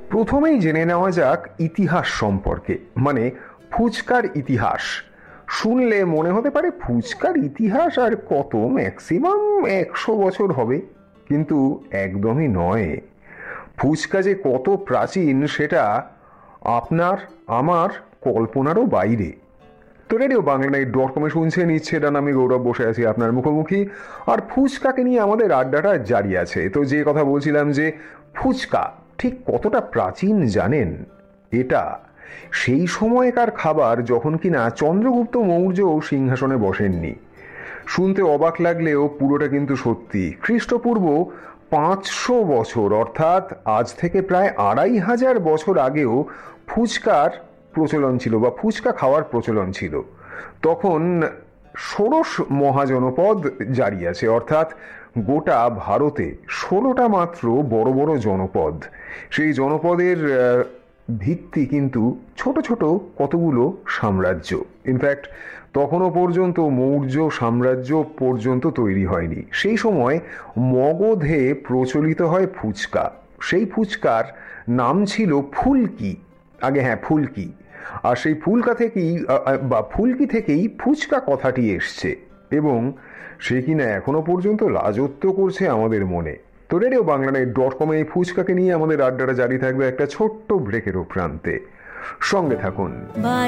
প্রথমেই জেনে নেওয়া যাক ইতিহাস সম্পর্কে, মানে ফুচকার ইতিহাস। শুনলে মনে হতে পারে ফুচকার ইতিহাস আর কত, ম্যাক্সিমাম 100 বছর হবে, কিন্তু একদমই নয়। ফুচকা যে কত প্রাচীন সেটা আপনার আমার কল্পনারও বাইরে। তো রেডিও বাংলা.com শুনছেন ইচ্ছেটা, আমি গৌরব বসে আছি আপনার মুখোমুখি, আর ফুচকাকে নিয়ে আমাদের আড্ডাটা জারি আছে। তো যে কথা বলছিলাম যে ফুচকা ঠিক কতটা প্রাচীন জানেন? এটা সেই সময়কার খাবার যখন কিনা চন্দ্রগুপ্ত মৌর্য সিংহাসনে বসেননি। শুনতে অবাক লাগলেও পুরোটা কিন্তু সত্যি। খ্রিস্টপূর্ব 500 বছর, অর্থাৎ আজ থেকে প্রায় 2500 বছর আগেও ফুচকার প্রচলন ছিল বা ফুচকা খাওয়ার প্রচলন ছিল। তখন ষোড়শ মহাজনপদ জারি আছে, অর্থাৎ গোটা ভারতে 16টা মাত্র বড় বড় জনপদ। সেই জনপদের ভিত্তি কিন্তু ছোট ছোট কতগুলো সাম্রাজ্য। ইনফ্যাক্ট তখনও পর্যন্ত মৌর্য সাম্রাজ্য পর্যন্ত তৈরি হয়নি। সেই সময় মগধে প্রচলিত হয় ফুচকা। সেই ফুচকার নাম ছিল ফুলকি, আগে হ্যাঁ ফুলকি। আর সেই ফুলকি থেকেই ফুচকা কথাটি এসছে, এবং সে কিনা এখনো পর্যন্ত রাজত্ব করছে আমাদের মনে। তো রেডিও বাংলা.com এই ফুচকাকে নিয়ে আমাদের আড্ডাটা জারি থাকবে একটা ছোট্ট ব্রেকেরও প্রান্তে। সঙ্গে থাকুন।